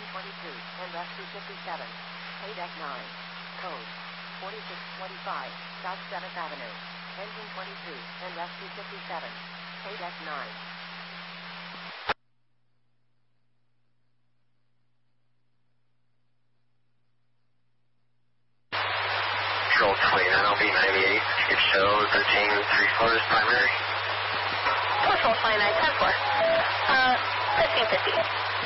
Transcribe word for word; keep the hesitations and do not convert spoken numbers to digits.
twenty-two, and rescue fifty-seven. Paydeck nine. Code forty-six twenty-five, South seventh Avenue. Engine twenty-two, and rescue fifty-seven. Paydeck nine. Control twenty-nine L B ninety-eight, you could show thirteen three floors primary. Control twenty-nine ten four. Uh, fifteen fifty.